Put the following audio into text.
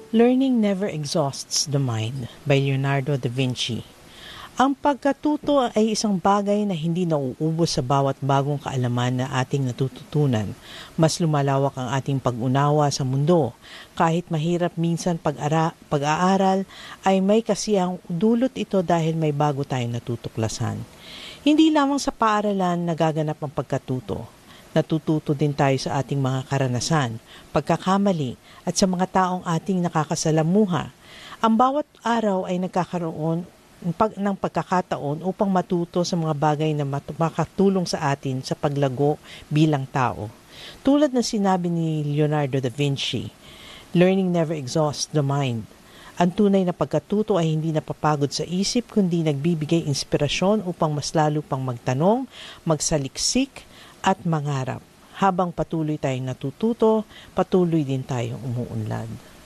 Learning Never Exhausts the Mind by Leonardo da Vinci. Ang pagkatuto ay isang bagay na hindi nauubos sa bawat bagong kaalaman na ating natututunan. Mas lumalawak ang ating pag-unawa sa mundo. Kahit mahirap minsan pag-aaral, ay may kasiyang dulot ito dahil may bago tayong natutuklasan. Hindi lamang sa paaralan nagaganap ang pagkatuto. Natututo din tayo sa ating mga karanasan, pagkakamali, at sa mga taong ating nakakasalamuha. Ang bawat araw ay nagkakaroon ng pagkakataon upang matuto sa mga bagay na makatulong sa atin sa paglago bilang tao. Tulad na sinabi ni Leonardo da Vinci, learning never exhausts the mind. Ang tunay na pagkatuto ay hindi napapagod sa isip kundi nagbibigay inspirasyon upang mas lalo pang magtanong, magsaliksik, at mangarap. Habang patuloy tayong natututo, patuloy din tayong umuunlad.